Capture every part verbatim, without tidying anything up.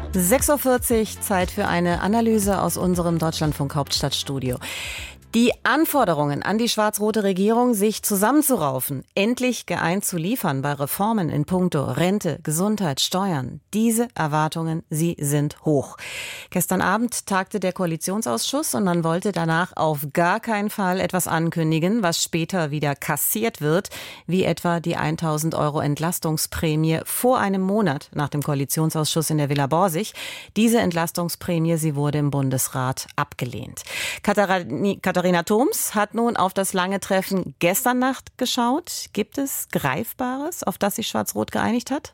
sechs Uhr vierzig, Zeit für eine Analyse aus unserem Deutschlandfunk Hauptstadtstudio. Die Anforderungen an die schwarz-rote Regierung, sich zusammenzuraufen, endlich geeint zu liefern bei Reformen in puncto Rente, Gesundheit, Steuern. Diese Erwartungen, sie sind hoch. Gestern Abend tagte der Koalitionsausschuss und man wollte danach auf gar keinen Fall etwas ankündigen, was später wieder kassiert wird, wie etwa die tausend Euro Entlastungsprämie vor einem Monat nach dem Koalitionsausschuss in der Villa Borsig. Diese Entlastungsprämie, sie wurde im Bundesrat abgelehnt. Katharina Katharina Thoms hat nun auf das lange Treffen gestern Nacht geschaut. Gibt es Greifbares, auf das sich Schwarz-Rot geeinigt hat?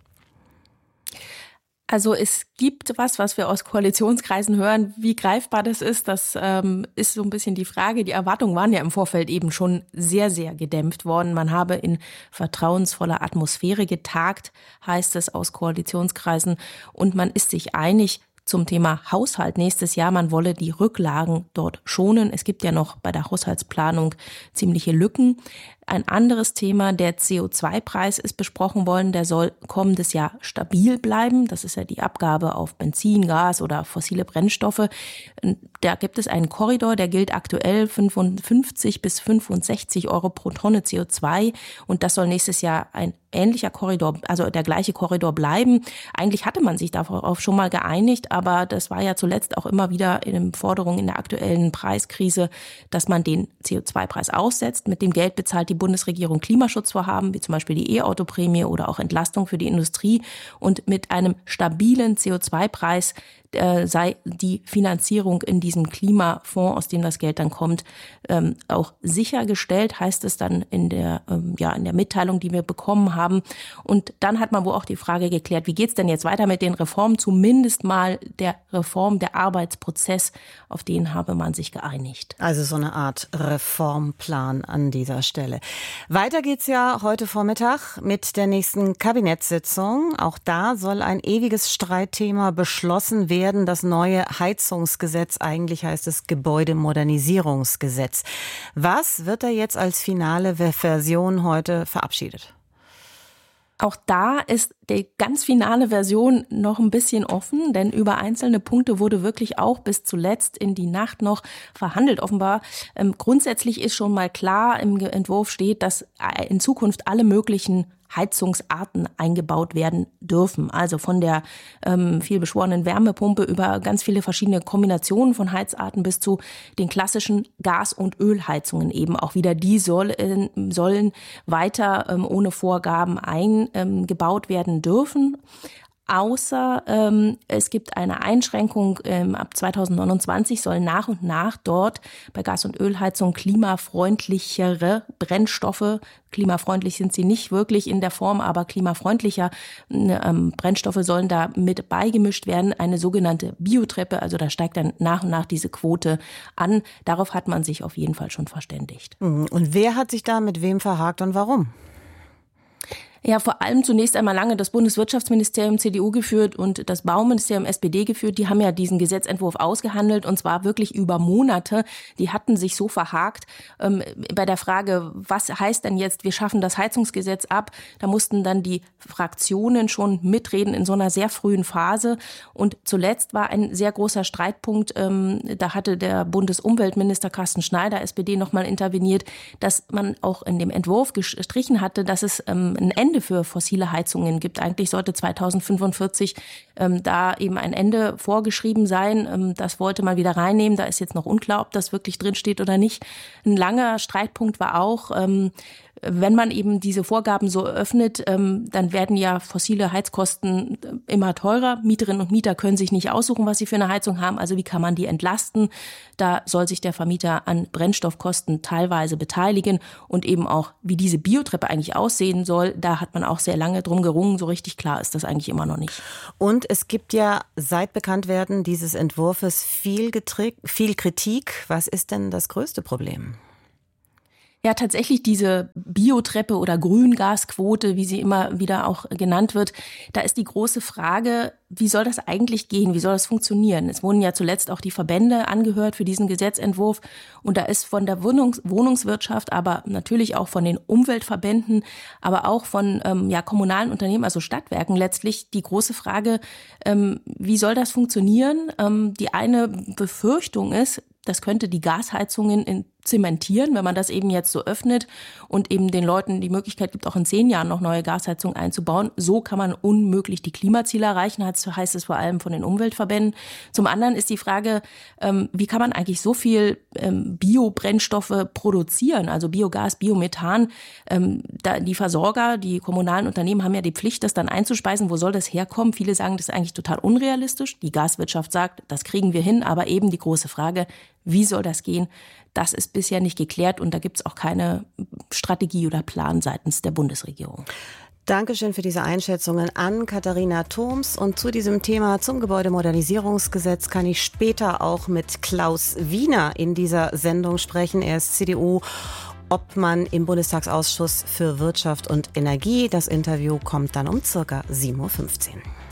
Also es gibt was, was wir aus Koalitionskreisen hören. Wie greifbar das ist, das ähm, ist so ein bisschen die Frage. Die Erwartungen waren ja im Vorfeld eben schon sehr, sehr gedämpft worden. Man habe in vertrauensvoller Atmosphäre getagt, heißt es aus Koalitionskreisen. Und man ist sich einig zum Thema Haushalt nächstes Jahr. Man wolle die Rücklagen dort schonen. Es gibt ja noch bei der Haushaltsplanung ziemliche Lücken. Ein anderes Thema, der C O zwei Preis ist besprochen worden. Der soll kommendes Jahr stabil bleiben. Das ist ja die Abgabe auf Benzin, Gas oder fossile Brennstoffe. Da gibt es einen Korridor, der gilt aktuell fünfundfünfzig bis fünfundsechzig Euro pro Tonne C O zwei. Und das soll nächstes Jahr ein ähnlicher Korridor, also der gleiche Korridor bleiben. Eigentlich hatte man sich darauf schon mal geeinigt, aber das war ja zuletzt auch immer wieder in Forderung in der aktuellen Preiskrise, dass man den C O zwei Preis aussetzt. Mit dem Geld bezahlt die Bundesregierung Klimaschutzvorhaben, wie zum Beispiel die E-Auto-Prämie oder auch Entlastung für die Industrie. Und mit einem stabilen C O zwei Preis äh, sei die Finanzierung in diesem Klimafonds, aus dem das Geld dann kommt, ähm, auch sichergestellt, heißt es dann in der, ähm, ja, in der Mitteilung, die wir bekommen haben. Und dann hat man wohl auch die Frage geklärt, wie geht's denn jetzt weiter mit den Reformen? Zumindest mal der Reform, der Arbeitsprozess, auf den habe man sich geeinigt. Also so eine Art Reformplan an dieser Stelle. Weiter geht's ja heute Vormittag mit der nächsten Kabinettssitzung. Auch da soll ein ewiges Streitthema beschlossen werden, das neue Heizungsgesetz, eigentlich heißt es Gebäudemodernisierungsgesetz. Was wird da jetzt als finale Version heute verabschiedet? Auch da ist die ganz finale Version noch ein bisschen offen, denn über einzelne Punkte wurde wirklich auch bis zuletzt in die Nacht noch verhandelt. Offenbar ähm, grundsätzlich ist schon mal klar, im Entwurf steht, dass in Zukunft alle möglichen Heizungsarten eingebaut werden dürfen. Also von der ähm, vielbeschworenen Wärmepumpe über ganz viele verschiedene Kombinationen von Heizarten bis zu den klassischen Gas- und Ölheizungen eben auch wieder. Die soll, äh, sollen weiter ähm, ohne Vorgaben eingebaut werden dürfen. Außer ähm, es gibt eine Einschränkung, ähm, ab zweitausendneunundzwanzig sollen nach und nach dort bei Gas- und Ölheizung klimafreundlichere Brennstoffe, klimafreundlich sind sie nicht wirklich in der Form, aber klimafreundlicher ähm, Brennstoffe sollen da mit beigemischt werden, eine sogenannte Biotreppe, also da steigt dann nach und nach diese Quote an. Darauf hat man sich auf jeden Fall schon verständigt. Und wer hat sich da mit wem verhakt und warum? Ja, vor allem zunächst einmal lange das Bundeswirtschaftsministerium C D U geführt und das Bauministerium S P D geführt. Die haben ja diesen Gesetzentwurf ausgehandelt und zwar wirklich über Monate. Die hatten sich so verhakt ähm, bei der Frage, was heißt denn jetzt, wir schaffen das Heizungsgesetz ab? Da mussten dann die Fraktionen schon mitreden in so einer sehr frühen Phase. Und zuletzt war ein sehr großer Streitpunkt, ähm, da hatte der Bundesumweltminister Carsten Schneider, S P D, nochmal interveniert, dass man auch in dem Entwurf gestrichen hatte, dass es ähm, ein Ende für fossile Heizungen gibt. Eigentlich sollte zweitausendfünfundvierzig ähm, da eben ein Ende vorgeschrieben sein. Ähm, das wollte man wieder reinnehmen. Da ist jetzt noch unklar, ob das wirklich drinsteht oder nicht. Ein langer Streitpunkt war auch, ähm, wenn man eben diese Vorgaben so öffnet, ähm, dann werden ja fossile Heizkosten immer teurer. Mieterinnen und Mieter können sich nicht aussuchen, was sie für eine Heizung haben. Also wie kann man die entlasten? Da soll sich der Vermieter an Brennstoffkosten teilweise beteiligen und eben auch, wie diese Biotreppe eigentlich aussehen soll, da hat man auch sehr lange drum gerungen. So richtig klar ist das eigentlich immer noch nicht. Und es gibt ja seit Bekanntwerden dieses Entwurfs viel, Getri- viel Kritik. Was ist denn das größte Problem? Ja, tatsächlich diese Biotreppe oder Grüngasquote, wie sie immer wieder auch genannt wird, da ist die große Frage, wie soll das eigentlich gehen? Wie soll das funktionieren? Es wurden ja zuletzt auch die Verbände angehört für diesen Gesetzentwurf. Und da ist von der Wohnungs- Wohnungswirtschaft, aber natürlich auch von den Umweltverbänden, aber auch von ähm, ja, kommunalen Unternehmen, also Stadtwerken letztlich die große Frage, ähm, wie soll das funktionieren? Ähm, die eine Befürchtung ist, das könnte die Gasheizungen in zementieren, wenn man das eben jetzt so öffnet und eben den Leuten die Möglichkeit gibt, auch in zehn Jahren noch neue Gasheizungen einzubauen. So kann man unmöglich die Klimaziele erreichen, heißt es vor allem von den Umweltverbänden. Zum anderen ist die Frage, wie kann man eigentlich so viel Biobrennstoffe produzieren, also Biogas, Biomethan. Die Versorger, die kommunalen Unternehmen haben ja die Pflicht, das dann einzuspeisen. Wo soll das herkommen? Viele sagen, das ist eigentlich total unrealistisch. Die Gaswirtschaft sagt, das kriegen wir hin, aber eben die große Frage, wie soll das gehen? Das ist bisher nicht geklärt und da gibt es auch keine Strategie oder Plan seitens der Bundesregierung. Dankeschön für diese Einschätzungen an Katharina Thoms. Und zu diesem Thema, zum Gebäudemodernisierungsgesetz, kann ich später auch mit Klaus Wiener in dieser Sendung sprechen. Er ist C D U-Obmann im Bundestagsausschuss für Wirtschaft und Energie. Das Interview kommt dann um circa sieben Uhr fünfzehn.